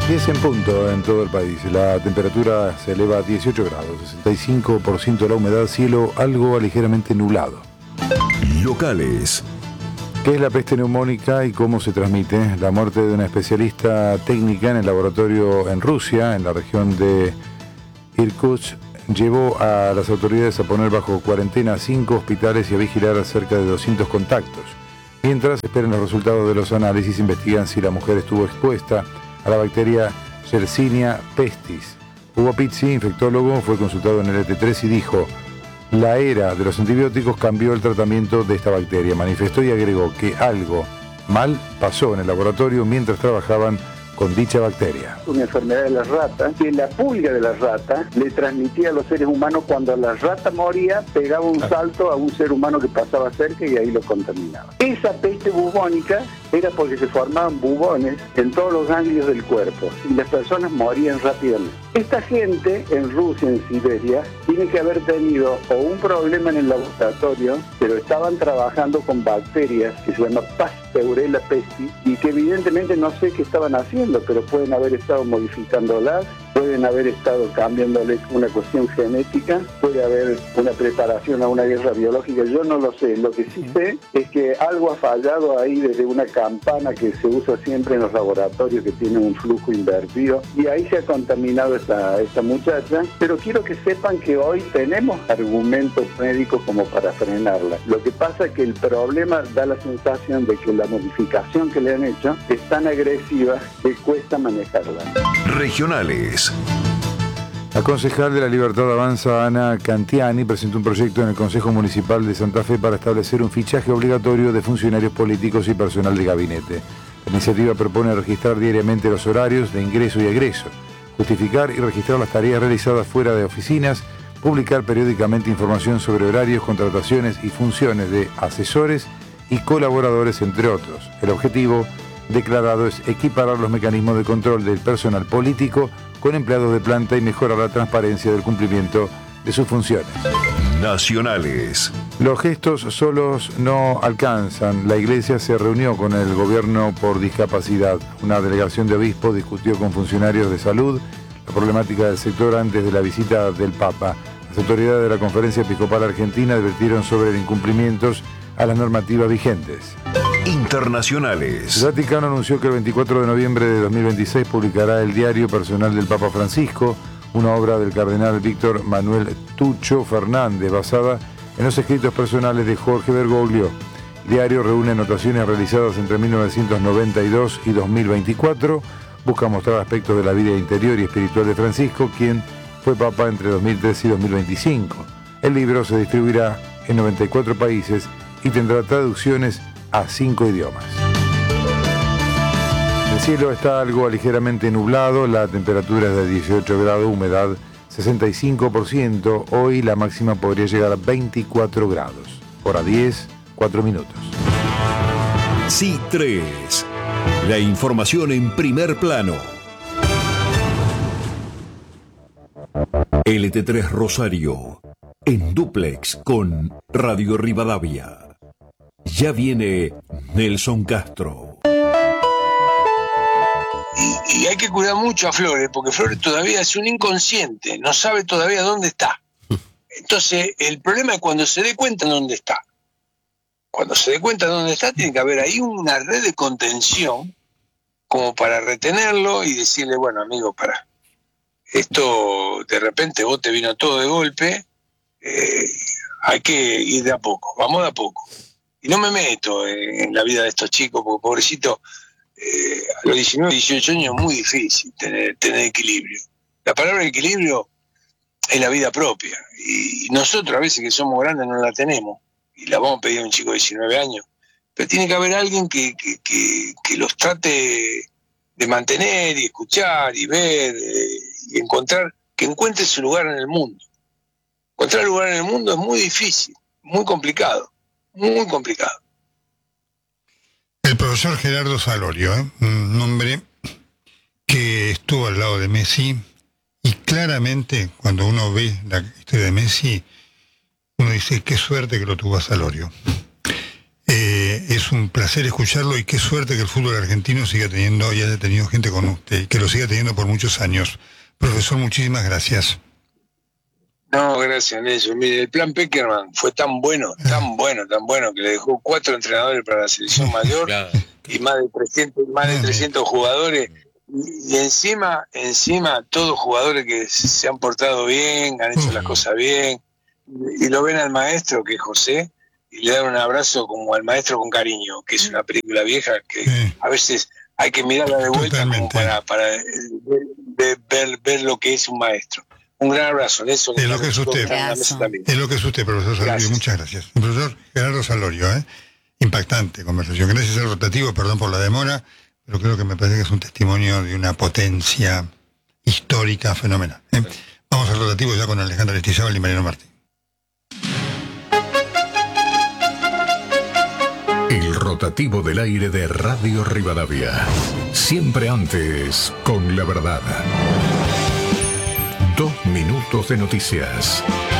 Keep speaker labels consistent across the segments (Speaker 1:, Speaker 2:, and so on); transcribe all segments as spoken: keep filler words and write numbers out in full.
Speaker 1: diez en punto en todo el país. La temperatura se eleva a dieciocho grados, sesenta y cinco por ciento de la humedad, cielo algo ligeramente nublado.
Speaker 2: Locales.
Speaker 1: ¿Qué es la peste neumónica y cómo se transmite? La muerte de una especialista técnica en el laboratorio en Rusia, en la región de Irkutsk, llevó a las autoridades a poner bajo cuarentena cinco hospitales y a vigilar a cerca de doscientos contactos. Mientras esperan los resultados de los análisis, investigan si la mujer estuvo expuesta a la bacteria Yersinia pestis. Hugo Pizzi, infectólogo, fue consultado en el E T tres y dijo: la era de los antibióticos cambió el tratamiento de esta bacteria. Manifestó y agregó que algo mal pasó en el laboratorio mientras trabajaban con dicha bacteria.
Speaker 3: Una enfermedad de las ratas, que la pulga de las ratas le transmitía a los seres humanos cuando la rata moría, pegaba un salto a un ser humano que pasaba cerca y ahí lo contaminaba. Esa peste bubónica era porque se formaban bubones en todos los ganglios del cuerpo y las personas morían rápidamente. Esta gente en Rusia, en Siberia, tiene que haber tenido o un problema en el laboratorio, pero estaban trabajando con bacterias que se llama Pasteurella pestis y que evidentemente no sé qué estaban haciendo, pero pueden haber estado modificándolas, pueden haber estado cambiándole una cuestión genética, puede haber una preparación a una guerra biológica, yo no lo sé. Lo que sí sé es que algo ha fallado ahí desde una campana que se usa siempre en los laboratorios que tienen un flujo invertido y ahí se ha contaminado esta, esta muchacha, pero quiero que sepan que hoy tenemos argumentos médicos como para frenarla. Lo que pasa es que el problema da la sensación de que la modificación que le han hecho es tan agresiva que cuesta manejarla.
Speaker 2: Regionales.
Speaker 1: La concejal de La Libertad Avanza, Ana Cantiani, presentó un proyecto en el Consejo Municipal de Santa Fe para establecer un fichaje obligatorio de funcionarios políticos y personal de gabinete. La iniciativa propone registrar diariamente los horarios de ingreso y egreso, justificar y registrar las tareas realizadas fuera de oficinas, publicar periódicamente información sobre horarios, contrataciones y funciones de asesores y colaboradores, entre otros. El objetivo declarado es equiparar los mecanismos de control del personal político con empleados de planta y mejorar la transparencia del cumplimiento de sus funciones.
Speaker 2: Nacionales.
Speaker 1: Los gestos solos no alcanzan. La Iglesia se reunió con el gobierno por discapacidad. Una delegación de obispos discutió con funcionarios de salud la problemática del sector antes de la visita del Papa. Las autoridades de la Conferencia Episcopal Argentina advirtieron sobre incumplimientos a las normativas vigentes.
Speaker 2: Internacionales.
Speaker 1: El Vaticano anunció que el veinticuatro de noviembre de dos mil veintiséis publicará el Diario Personal del Papa Francisco, una obra del cardenal Víctor Manuel Tucho Fernández, basada en los escritos personales de Jorge Bergoglio. El diario reúne anotaciones realizadas entre mil novecientos noventa y dos y dos mil veinticuatro, busca mostrar aspectos de la vida interior y espiritual de Francisco, quien fue Papa entre dos mil tres y dos mil veinticinco. El libro se distribuirá en noventa y cuatro países y tendrá traducciones a cinco idiomas. El cielo está algo ligeramente nublado, la temperatura es de dieciocho grados, humedad sesenta y cinco por ciento, hoy la máxima podría llegar a veinticuatro grados, hora diez, cuatro minutos.
Speaker 2: C tres, la información en primer plano. L T tres Rosario, en dúplex con Radio Rivadavia. Ya viene Nelson Castro.
Speaker 4: Y, y hay que cuidar mucho a Flores, porque Flores todavía es un inconsciente, no sabe todavía dónde está. Entonces, el problema es cuando se dé cuenta de dónde está. Cuando se dé cuenta de dónde está, tiene que haber ahí una red de contención como para retenerlo y decirle, bueno, amigo, para. Esto, de repente, vos te vino todo de golpe, eh, hay que ir de a poco, vamos de a poco. Y no me meto en, en la vida de estos chicos, porque pobrecito, eh, a los diecinueve, dieciocho años es muy difícil tener, tener equilibrio. La palabra equilibrio es la vida propia, y, y nosotros a veces que somos grandes no la tenemos, y la vamos a pedir a un chico de diecinueve años, pero tiene que haber alguien que, que, que, que los trate de mantener y escuchar y ver eh, y encontrar, que encuentre su lugar en el mundo. Encontrar lugar en el mundo es muy difícil, muy complicado. Muy complicado.
Speaker 5: El profesor Gerardo Salorio, ¿eh? Un hombre que estuvo al lado de Messi y claramente cuando uno ve la historia de Messi, uno dice qué suerte que lo tuvo a Salorio. Eh, es un placer escucharlo y qué suerte que el fútbol argentino siga teniendo y haya tenido gente con usted y que lo siga teniendo por muchos años. Profesor, muchísimas gracias.
Speaker 4: No, gracias, Nelson. Mire, el plan Peckerman fue tan bueno, tan bueno, tan bueno, que le dejó cuatro entrenadores para la selección mayor claro. y más de trescientos, más de trescientos jugadores. Y, y encima, encima, todos jugadores que se han portado bien, han hecho uh-huh. las cosas bien, y, y lo ven al maestro, que es José, y le dan un abrazo como al maestro con cariño, que es una película vieja que sí. a veces hay que mirarla de vuelta como para, para ver, ver, ver lo que es un maestro. Un gran abrazo, Nelson.
Speaker 5: Es lo que es usted. Es lo que es usted, profesor Salorio. Gracias. Muchas gracias. El profesor Gerardo Salorio, ¿eh? Impactante conversación. Gracias al rotativo, perdón por la demora, pero creo que me parece que es un testimonio de una potencia histórica fenomenal. ¿eh? Vamos al rotativo ya con Alejandro Aristizábal y Mariano Martín.
Speaker 2: El rotativo del aire de Radio Rivadavia. Siempre antes con la verdad. Dos minutos de noticias.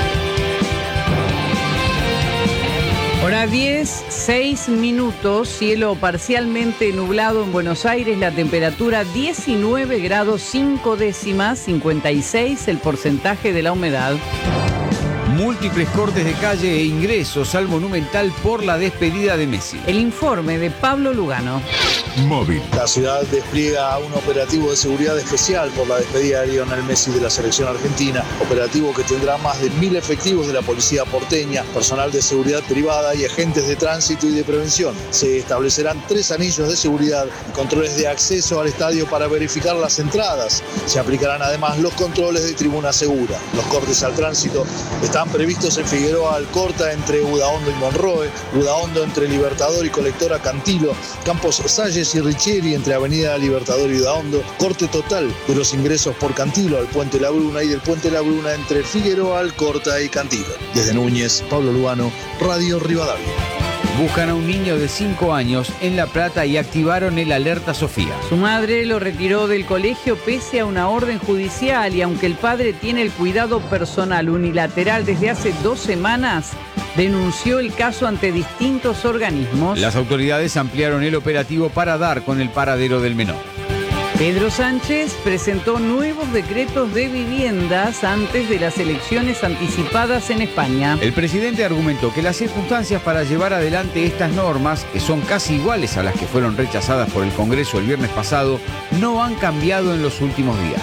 Speaker 6: Hora diez, seis minutos, cielo parcialmente nublado en Buenos Aires, la temperatura diecinueve grados cinco décimas, cincuenta y seis el porcentaje de la humedad.
Speaker 7: Múltiples cortes de calle e ingresos al Monumental por la despedida de Messi.
Speaker 6: El informe de Pablo Lugano.
Speaker 2: Móvil.
Speaker 8: La ciudad despliega un operativo de seguridad especial por la despedida de Lionel Messi de la selección argentina. Operativo que tendrá más de mil efectivos de la policía porteña, personal de seguridad privada y agentes de tránsito y de prevención. Se establecerán tres anillos de seguridad y controles de acceso al estadio para verificar las entradas. Se aplicarán además los controles de tribuna segura. Los cortes al tránsito están previstos en Figueroa Alcorta entre Udaondo y Monroe, Udaondo entre Libertador y Colectora Cantilo, Campos Salles y Richieri entre Avenida Libertador y Udaondo, corte total de los ingresos por Cantilo al Puente La Bruna y del Puente La Bruna entre Figueroa Alcorta y Cantilo. Desde Núñez, Pablo Lugano, Radio Rivadavia.
Speaker 7: Buscan a un niño de cinco años en La Plata y activaron el Alerta Sofía.
Speaker 6: Su madre lo retiró del colegio pese a una orden judicial y aunque el padre tiene el cuidado personal unilateral desde hace dos semanas, denunció el caso ante distintos organismos.
Speaker 7: Las autoridades ampliaron el operativo para dar con el paradero del menor.
Speaker 6: Pedro Sánchez presentó nuevos decretos de viviendas antes de las elecciones anticipadas en España.
Speaker 7: El presidente argumentó que las circunstancias para llevar adelante estas normas, que son casi iguales a las que fueron rechazadas por el Congreso el viernes pasado, no han cambiado en los últimos días.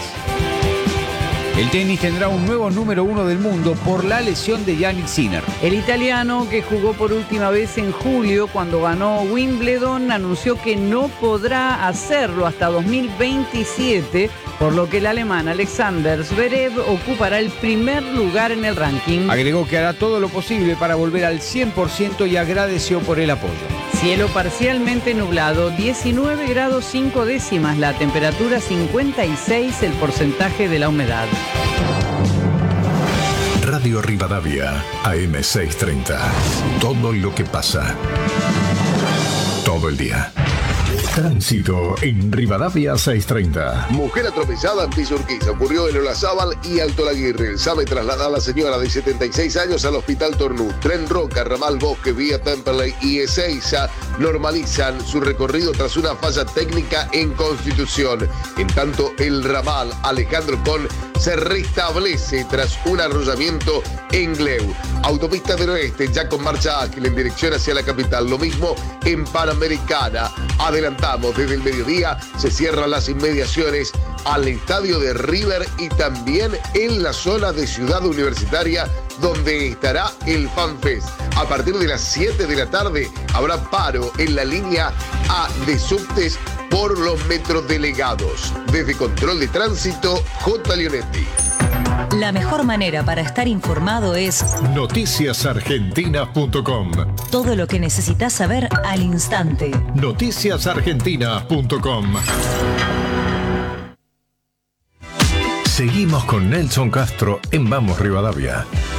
Speaker 7: El tenis tendrá un nuevo número uno del mundo por la lesión de Jannik Sinner.
Speaker 6: El italiano, que jugó por última vez en julio cuando ganó Wimbledon, anunció que no podrá hacerlo hasta dos mil veintisiete, por lo que el alemán Alexander Zverev ocupará el primer lugar en el ranking.
Speaker 7: Agregó que hará todo lo posible para volver al cien por ciento y agradeció por el apoyo.
Speaker 6: Cielo parcialmente nublado, diecinueve grados cinco décimas, la temperatura cincuenta y seis, el porcentaje de la humedad.
Speaker 2: Radio Rivadavia, A M seiscientos treinta. Todo lo que pasa. Todo el día. Tránsito en Rivadavia seiscientos treinta.
Speaker 9: Mujer atropellada en Villa Urquiza. Ocurrió en Olazábal y Alto Laguirre. Sabe trasladar a la señora de setenta y seis años al Hospital Tornú. Tren Roca, Ramal Bosque, Vía Temperley y Ezeiza normalizan su recorrido tras una falla técnica en Constitución. En tanto, el ramal Alejandro Con se restablece tras un arrollamiento en Gleu. Autopista del Oeste ya con marcha ágil en dirección hacia la capital. Lo mismo en Panamericana. Adelantamos, desde el mediodía se cierran las inmediaciones al estadio de River y también en la zona de Ciudad Universitaria, donde estará el FanFest. A partir de las siete de la tarde habrá paro en la línea A de subtes por los metrodelegados. Desde Control de Tránsito, J. Leonetti.
Speaker 10: La mejor manera para estar informado es
Speaker 2: noticias argentinas punto com.
Speaker 10: Todo lo que necesitas saber al instante.
Speaker 2: noticias argentinas punto com. Seguimos con Nelson Castro en Vamos Rivadavia.